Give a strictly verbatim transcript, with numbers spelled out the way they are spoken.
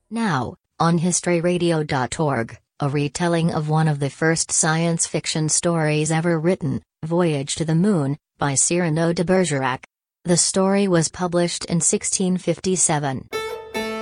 Now, on history radio dot org, a retelling of one of the first science fiction stories ever written, Voyage to the Moon, by Cyrano de Bergerac. The story was published in sixteen fifty-seven.